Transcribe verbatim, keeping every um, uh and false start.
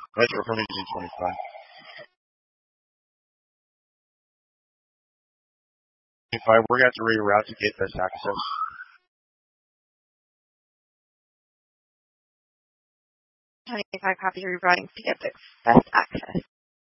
Metro from G twenty-five. twenty-five, we're going to have to reroute to get best access. twenty-five, copy rerouting to get the best access.